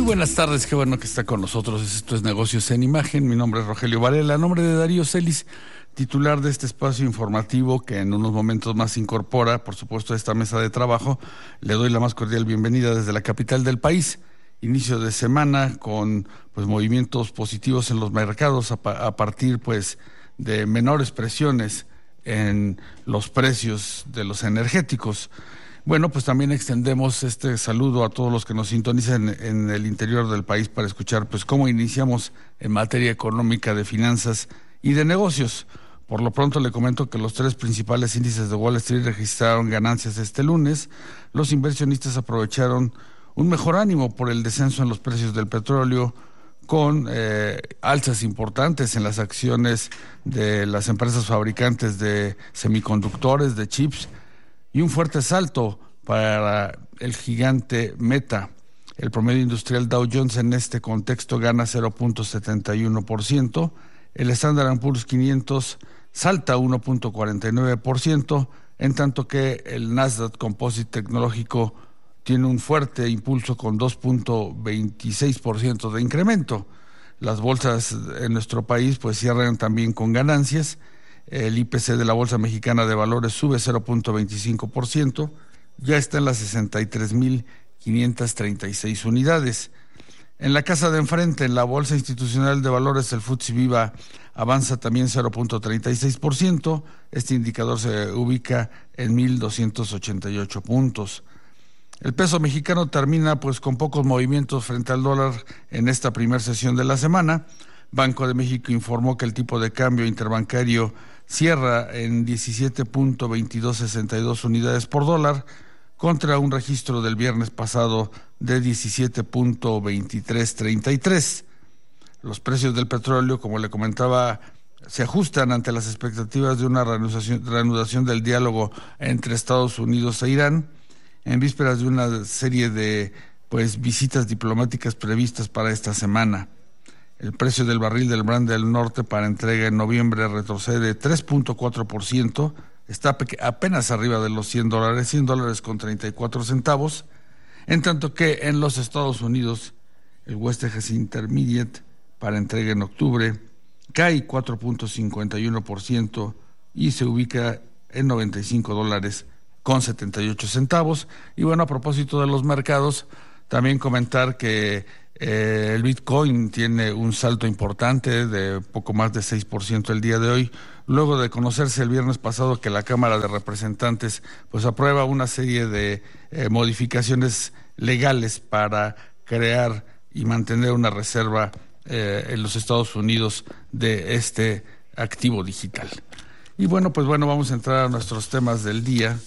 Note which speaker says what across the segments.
Speaker 1: buenas tardes, qué bueno que está con nosotros. Esto es Negocios en Imagen. Mi nombre es Rogelio Varela, a nombre de Darío Celis, titular de este espacio informativo que en unos momentos más se incorpora, por supuesto, a esta mesa de trabajo. Le doy la más cordial bienvenida desde la capital del país. Inicio de semana con movimientos positivos en los mercados a partir de menores presiones en los precios de los energéticos. Bueno, pues también extendemos este saludo a todos los que nos sintonizan en el interior del país para escuchar cómo iniciamos en materia económica, de finanzas y de negocios. Por lo pronto le comento que los tres principales índices de Wall Street registraron ganancias este lunes. Los inversionistas aprovecharon un mejor ánimo por el descenso en los precios del petróleo, con alzas importantes en las acciones de las empresas fabricantes de semiconductores, de chips, y un fuerte salto para el gigante Meta. El promedio industrial Dow Jones en este contexto gana 0.71%, el Standard & Poor's 500 salta 1.49%, en tanto que el Nasdaq Composite Tecnológico tiene un fuerte impulso con 2.26% de incremento. Las bolsas en nuestro país cierran también con ganancias. El IPC de la Bolsa Mexicana de Valores sube 0.25%, ya está en las 63.536 unidades. En la casa de enfrente, en la Bolsa Institucional de Valores, el FTSE Viva avanza también 0.36%. Este indicador se ubica en 1.288 puntos. El peso mexicano termina con pocos movimientos frente al dólar en esta primera sesión de la semana. Banco de México informó que el tipo de cambio interbancario cierra en 17.2262 unidades por dólar, contra un registro del viernes pasado de 17.2333. Los precios del petróleo, como le comentaba, se ajustan ante las expectativas de una reanudación del diálogo entre Estados Unidos e Irán, en vísperas de una serie de visitas diplomáticas previstas para esta semana. El precio del barril del Brent del Norte para entrega en noviembre retrocede 3.4%, está apenas arriba de los $100 con 34 centavos, en tanto que en los Estados Unidos el West Texas Intermediate para entrega en octubre cae 4.51% y se ubica en $95 con 78 centavos. Y bueno, a propósito de los mercados, también comentar que el Bitcoin tiene un salto importante de poco más de 6% el día de hoy, luego de conocerse el viernes pasado que la Cámara de Representantes aprueba una serie de modificaciones legales para crear y mantener una reserva en los Estados Unidos de este activo digital. Y bueno, vamos a entrar a nuestros temas del día.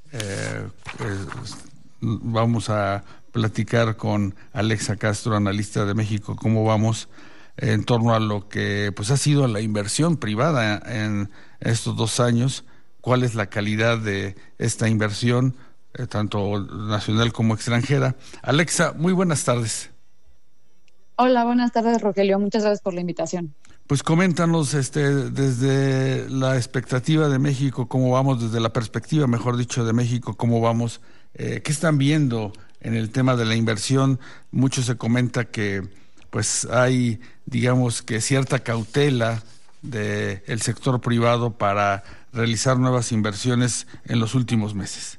Speaker 1: Vamos a platicar con Alexa Castro, analista de México, cómo vamos en torno a lo que ha sido la inversión privada en estos 2 años, cuál es la calidad de esta inversión, tanto nacional como extranjera. Alexa, muy buenas tardes.
Speaker 2: Hola, buenas tardes, Rogelio, muchas gracias por la invitación.
Speaker 1: Coméntanos desde la expectativa de México, cómo vamos, desde la perspectiva, mejor dicho, de México, cómo vamos, qué están viendo en el tema de la inversión. Mucho se comenta que hay, digamos, que cierta cautela del sector privado para realizar nuevas inversiones en los últimos meses.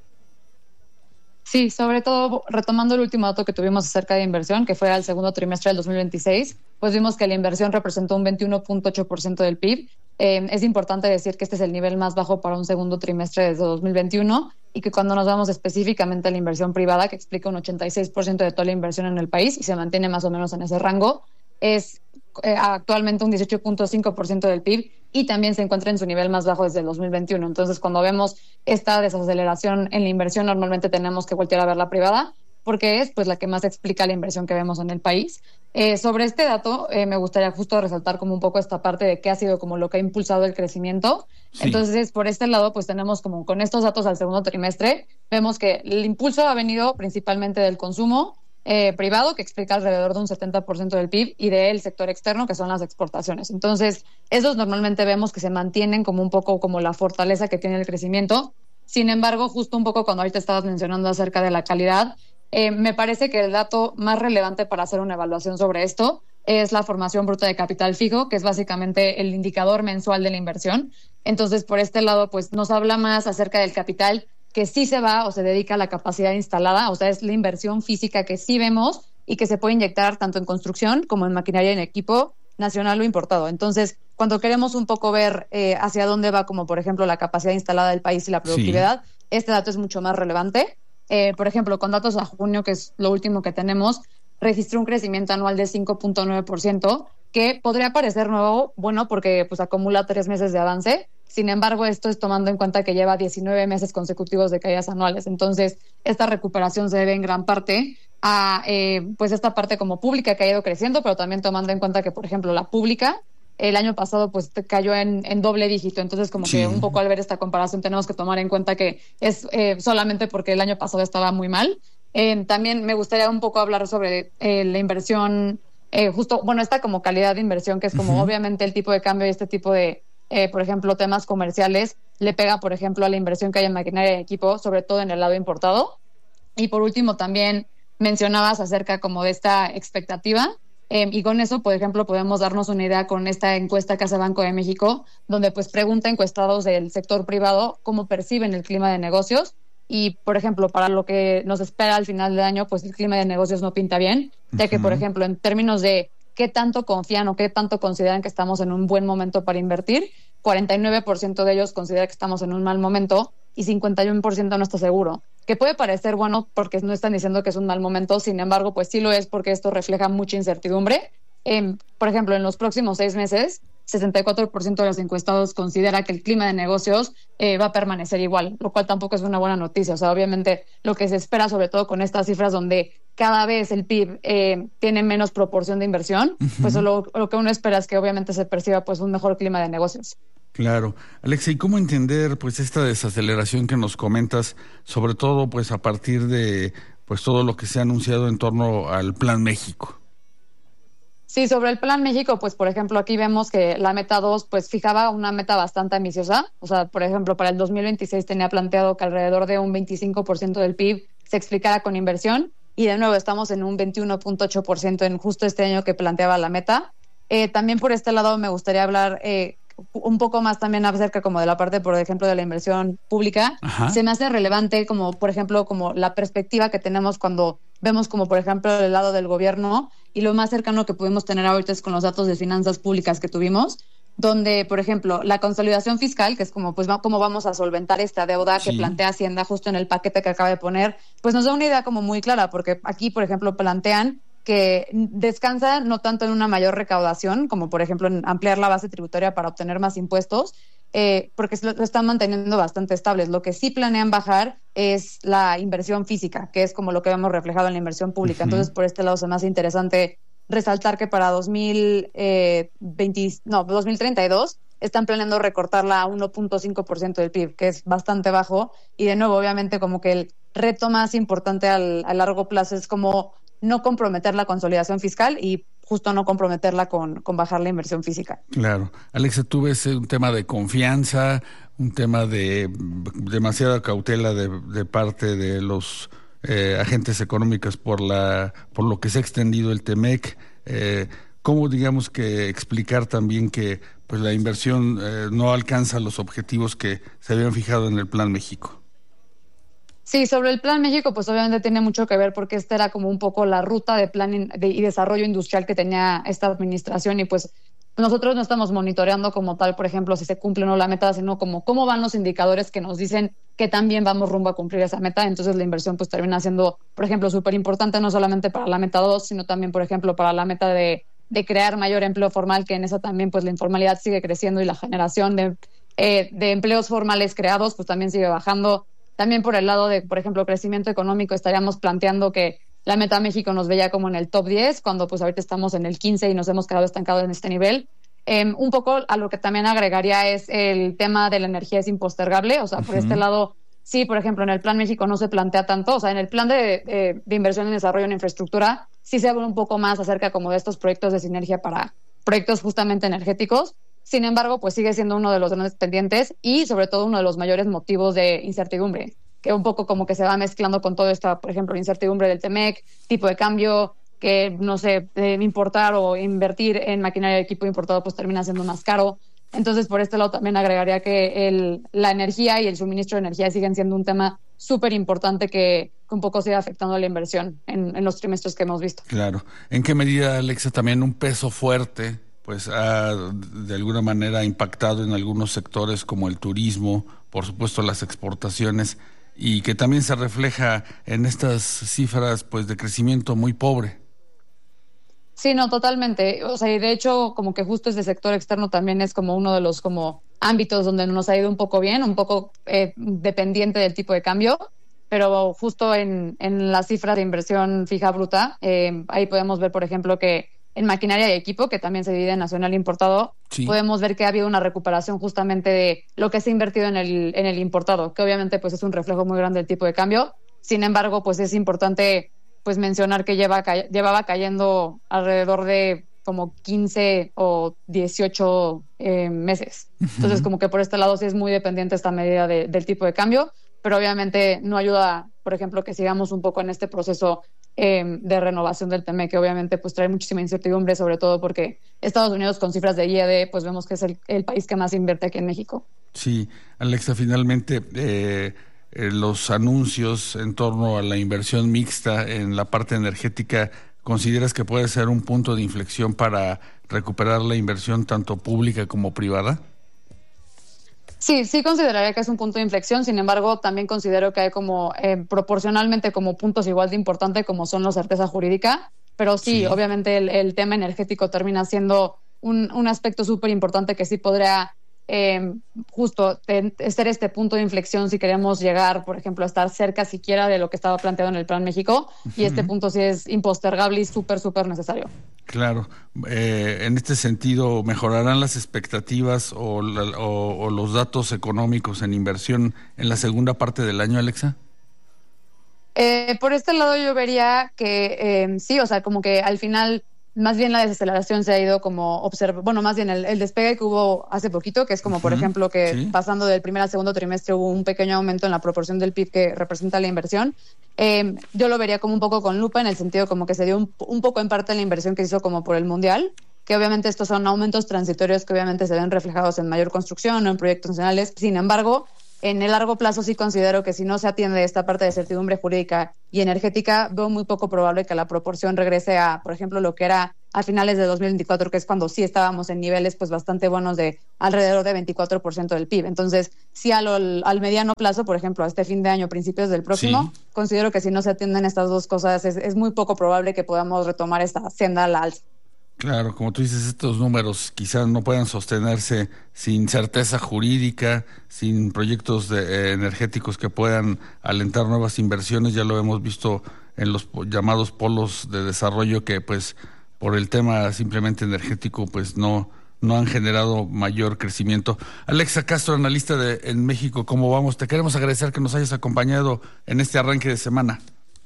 Speaker 2: Sí, sobre todo retomando el último dato que tuvimos acerca de inversión, que fue al segundo trimestre del 2026, vimos que la inversión representó un 21.8% del PIB. Es importante decir que este es el nivel más bajo para un segundo trimestre desde 2021, y que cuando nos vamos específicamente a la inversión privada, que explica un 86% de toda la inversión en el país y se mantiene más o menos en ese rango, es actualmente un 18.5% del PIB y también se encuentra en su nivel más bajo desde el 2021. Entonces, cuando vemos esta desaceleración en la inversión, normalmente tenemos que voltear a ver la privada, porque es la que más explica la inversión que vemos en el país. Sobre este dato, me gustaría justo resaltar como un poco esta parte de qué ha sido como lo que ha impulsado el crecimiento. Sí. Entonces, por este lado, tenemos como con estos datos al segundo trimestre, vemos que el impulso ha venido principalmente del consumo privado, que explica alrededor de un 70% del PIB, y del sector externo, que son las exportaciones. Entonces, esos normalmente vemos que se mantienen como un poco como la fortaleza que tiene el crecimiento. Sin embargo, justo un poco cuando ahorita estabas mencionando acerca de la calidad, Me parece que el dato más relevante para hacer una evaluación sobre esto es la formación bruta de capital fijo, que es básicamente el indicador mensual de la inversión. Entonces, por este lado, pues nos habla más acerca del capital que sí se va o se dedica a la capacidad instalada, o sea, es la inversión física que sí vemos y que se puede inyectar tanto en construcción como en maquinaria y en equipo nacional o importado. Entonces, cuando queremos un poco ver hacia dónde va, como por ejemplo la capacidad instalada del país y la productividad, este dato es mucho más relevante. Por ejemplo, con datos a junio, que es lo último que tenemos, registró un crecimiento anual de 5.9%, que podría parecer nuevo, bueno, porque pues acumula 3 meses de avance. Sin embargo, esto es tomando en cuenta que lleva 19 meses consecutivos de caídas anuales. Entonces, esta recuperación se debe en gran parte a pues esta parte como pública que ha ido creciendo, pero también tomando en cuenta que, por ejemplo, la pública el año pasado pues cayó en doble dígito. Entonces, como que un poco al ver esta comparación tenemos que tomar en cuenta que es solamente porque el año pasado estaba muy mal. También me gustaría un poco hablar sobre la inversión, justo, bueno, esta como calidad de inversión, que es como obviamente el tipo de cambio y este tipo de, por ejemplo, temas comerciales, le pega, por ejemplo, a la inversión que hay en maquinaria y equipo, sobre todo en el lado importado. Y por último, también mencionabas acerca como de esta expectativa. Y con eso, por ejemplo, podemos darnos una idea con esta encuesta que hace Banco de México, donde pues pregunta a encuestados del sector privado cómo perciben el clima de negocios. Y, por ejemplo, para lo que nos espera al final del año, pues el clima de negocios no pinta bien, ya que, por ejemplo, en términos de qué tanto confían o qué tanto consideran que estamos en un buen momento para invertir, 49% de ellos considera que estamos en un mal momento y 51% no está seguro. Que puede parecer bueno porque no están diciendo que es un mal momento, sin embargo, pues sí lo es porque esto refleja mucha incertidumbre. Por ejemplo, en los próximos 6 meses, 64% de los encuestados considera que el clima de negocios va a permanecer igual, lo cual tampoco es una buena noticia. O sea, obviamente lo que se espera, sobre todo con estas cifras donde cada vez el PIB tiene menos proporción de inversión, pues lo que uno espera es que obviamente se perciba pues un mejor clima de negocios.
Speaker 1: Claro. Alexa, ¿y cómo entender pues esta desaceleración que nos comentas, sobre todo pues a partir de pues todo lo que se ha anunciado en torno al Plan México?
Speaker 2: Sí, sobre el Plan México, pues por ejemplo aquí vemos que la meta 2 pues fijaba una meta bastante ambiciosa. O sea, por ejemplo, para el 2026 tenía planteado que alrededor de un 25% del PIB se explicara con inversión y de nuevo estamos en un 21.8% en justo este año que planteaba la meta. También por este lado me gustaría hablar un poco más también acerca como de la parte, por ejemplo, de la inversión pública. Ajá. Se me hace relevante como, por ejemplo, como la perspectiva que tenemos cuando vemos como, por ejemplo, el lado del gobierno y lo más cercano que pudimos tener ahorita es con los datos de finanzas públicas que tuvimos, donde, por ejemplo, la consolidación fiscal, que es como, pues, cómo vamos a solventar esta deuda que plantea Hacienda justo en el paquete que acaba de poner, pues nos da una idea como muy clara, porque aquí, por ejemplo, plantean que descansa no tanto en una mayor recaudación, como por ejemplo en ampliar la base tributaria para obtener más impuestos, porque lo están manteniendo bastante estables. Lo que sí planean bajar es la inversión física, que es como lo que vemos reflejado en la inversión pública. Entonces, por este lado se me hace interesante resaltar que para 2032 están planeando recortarla a 1.5% del PIB, que es bastante bajo. Y de nuevo, obviamente, como que el reto más importante a largo plazo es como no comprometer la consolidación fiscal y justo no comprometerla con bajar la inversión física.
Speaker 1: Claro. Alexa, ¿tú ves un tema de confianza, un tema de demasiada cautela de parte de los agentes económicos por lo que se ha extendido el TEMEC? ¿Cómo digamos que explicar también que pues la inversión no alcanza los objetivos que se habían fijado en el Plan México?
Speaker 2: Sí, sobre el Plan México, pues obviamente tiene mucho que ver porque esta era como un poco la ruta de plan y desarrollo industrial que tenía esta administración y pues nosotros no estamos monitoreando como tal, por ejemplo, si se cumple o no la meta, sino como cómo van los indicadores que nos dicen que también vamos rumbo a cumplir esa meta. Entonces la inversión pues termina siendo, por ejemplo, súper importante no solamente para la meta 2, sino también, por ejemplo, para la meta de crear mayor empleo formal, que en eso también pues la informalidad sigue creciendo y la generación de empleos formales creados pues también sigue bajando. También por el lado de, por ejemplo, crecimiento económico, estaríamos planteando que la meta México nos veía como en el top 10, cuando pues ahorita estamos en el 15 y nos hemos quedado estancados en este nivel. Un poco a lo que también agregaría es el tema de la energía es impostergable. O sea, por este lado, sí, por ejemplo, en el Plan México no se plantea tanto. O sea, en el plan de inversión en desarrollo en infraestructura, sí se habla un poco más acerca como de estos proyectos de sinergia para proyectos justamente energéticos. Sin embargo, pues sigue siendo uno de los grandes pendientes y sobre todo uno de los mayores motivos de incertidumbre. que un poco como que se va mezclando con todo esto, por ejemplo, incertidumbre del TEMEC, tipo de cambio, que no sé, importar o invertir en maquinaria de equipo importado pues termina siendo más caro. Entonces, por este lado también agregaría que la energía y el suministro de energía siguen siendo un tema súper importante que un poco sigue afectando a la inversión en los trimestres que hemos visto.
Speaker 1: Claro. ¿En qué medida, Alexa, también un peso fuerte pues ha de alguna manera impactado en algunos sectores como el turismo, por supuesto las exportaciones, y que también se refleja en estas cifras pues de crecimiento muy pobre?
Speaker 2: Sí, no, totalmente. O sea, y de hecho, como que justo ese sector externo también es como uno de los como ámbitos donde nos ha ido un poco bien, un poco dependiente del tipo de cambio, pero justo en las cifras de inversión fija bruta, ahí podemos ver, por ejemplo, que en maquinaria y equipo, que también se divide en nacional e importado,
Speaker 1: Sí.
Speaker 2: podemos ver que ha habido una recuperación justamente de lo que se ha invertido en el importado, que obviamente pues es un reflejo muy grande del tipo de cambio. Sin embargo, pues es importante pues mencionar que llevaba cayendo alrededor de como 15 o 18 meses. Entonces, como que por este lado sí es muy dependiente esta medida del tipo de cambio, pero obviamente no ayuda, por ejemplo, que sigamos un poco en este proceso de renovación del TEMEC, que obviamente pues trae muchísima incertidumbre, sobre todo porque Estados Unidos con cifras de IED, pues vemos que es el país que más invierte aquí en México.
Speaker 1: Sí, Alexa, finalmente los anuncios en torno a la inversión mixta en la parte energética, ¿consideras que puede ser un punto de inflexión para recuperar la inversión tanto pública como privada?
Speaker 2: Sí, sí consideraría que es un punto de inflexión, sin embargo, también considero que hay como proporcionalmente como puntos igual de importantes como son la certeza jurídica, pero sí, obviamente el tema energético termina siendo un aspecto súper importante que sí podría justo ser este punto de inflexión si queremos llegar, por ejemplo, a estar cerca siquiera de lo que estaba planteado en el Plan México, y este punto sí es impostergable y súper, súper necesario.
Speaker 1: Claro, en este sentido, ¿mejorarán las expectativas o los datos económicos en inversión en la segunda parte del año, Alexa?
Speaker 2: Por este lado yo vería que sí, o sea, como que al final más bien la desaceleración se ha ido como bueno, más bien el despegue que hubo hace poquito, que es como, por ejemplo, que pasando del primer al segundo trimestre hubo un pequeño aumento en la proporción del PIB que representa la inversión. Yo lo vería como un poco con lupa, en el sentido como que se dio un poco en parte la inversión que se hizo como por el Mundial, que obviamente estos son aumentos transitorios que obviamente se ven reflejados en mayor construcción o en proyectos nacionales. Sin embargo, en el largo plazo sí considero que si no se atiende esta parte de certidumbre jurídica y energética, veo muy poco probable que la proporción regrese a, por ejemplo, lo que era a finales de 2024, que es cuando sí estábamos en niveles pues bastante buenos de alrededor de 24% del PIB. Entonces, sí al mediano plazo, por ejemplo, a este fin de año, principios del próximo, considero que si no se atienden estas dos cosas, es muy poco probable que podamos retomar esta senda a la alza.
Speaker 1: Claro, como tú dices, estos números quizás no puedan sostenerse sin certeza jurídica, sin proyectos energéticos que puedan alentar nuevas inversiones. Ya lo hemos visto en los llamados polos de desarrollo que, pues, por el tema simplemente energético, pues no han generado mayor crecimiento. Alexa Castro, analista en México, ¿cómo vamos? Te queremos agradecer que nos hayas acompañado en este arranque de semana.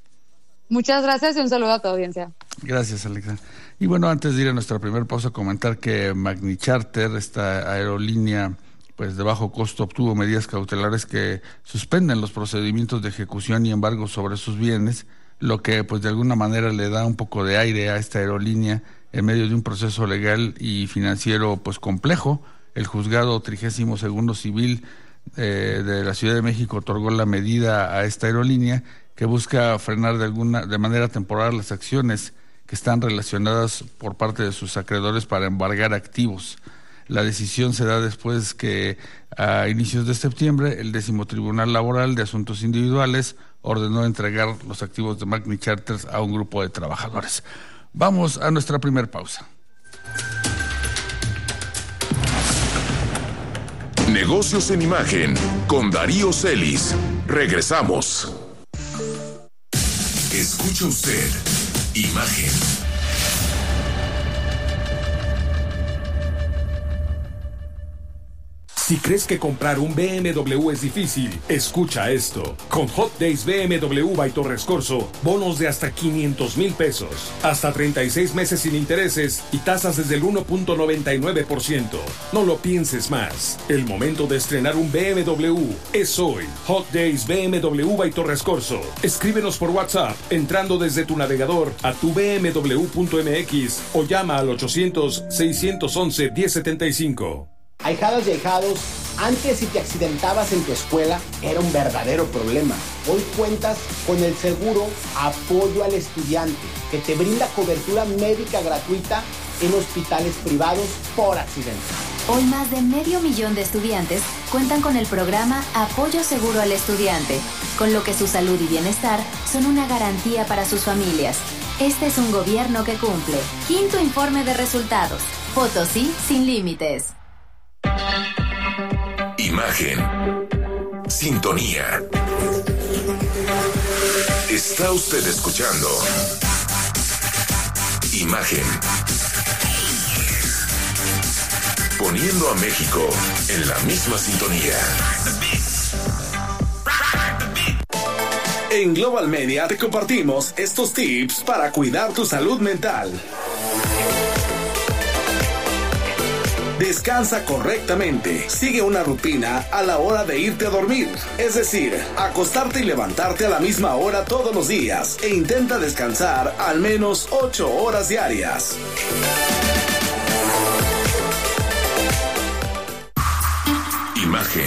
Speaker 2: Muchas gracias y un saludo a tu audiencia.
Speaker 1: Gracias, Alexa. Y bueno, antes de ir a nuestra primera pausa, comentar que Magni Charter, esta aerolínea pues de bajo costo, obtuvo medidas cautelares que suspenden los procedimientos de ejecución y embargo sobre sus bienes, lo que pues de alguna manera le da un poco de aire a esta aerolínea en medio de un proceso legal y financiero pues complejo. El juzgado 32º Civil de la Ciudad de México otorgó la medida a esta aerolínea que busca frenar de manera temporal las acciones que están relacionadas por parte de sus acreedores para embargar activos. La decisión se da después que a inicios de septiembre el 10º Tribunal Laboral de Asuntos Individuales ordenó entregar los activos de Magni Charters a un grupo de trabajadores. Vamos a nuestra primera pausa.
Speaker 3: Negocios en Imagen con Darío Celis. Regresamos. Escucha usted Imagen.
Speaker 4: Si crees que comprar un BMW es difícil, escucha esto. Con Hot Days BMW by Torres Corso, bonos de hasta 500,000 pesos, hasta 36 meses sin intereses y tasas desde el 1.99%. No lo pienses más. El momento de estrenar un BMW es hoy. Hot Days BMW by Torres Corso. Escríbenos por WhatsApp entrando desde tu navegador a tu bmw.mx o llama al 800-611-1075.
Speaker 5: Ahijadas y ahijados, antes si te accidentabas en tu escuela era un verdadero problema. Hoy cuentas con el seguro Apoyo al Estudiante, que te brinda cobertura médica gratuita en hospitales privados por accidente.
Speaker 6: Hoy más de 500,000 de estudiantes cuentan con el programa Apoyo Seguro al Estudiante, con lo que su salud y bienestar son una garantía para sus familias. Este es un gobierno que cumple. Quinto informe de resultados. Potosí sin límites.
Speaker 3: Imagen. Sintonía. Está usted escuchando Imagen. Poniendo a México en la misma sintonía.
Speaker 7: En Global Media te compartimos estos tips para cuidar tu salud mental. Descansa correctamente. Sigue una rutina a la hora de irte a dormir. Es decir, acostarte y levantarte a la misma hora todos los días. E intenta descansar al menos 8 horas diarias.
Speaker 3: Imagen.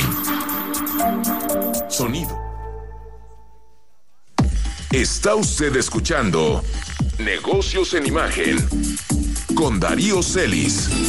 Speaker 3: Sonido. Está usted escuchando Negocios en Imagen con Darío Celis.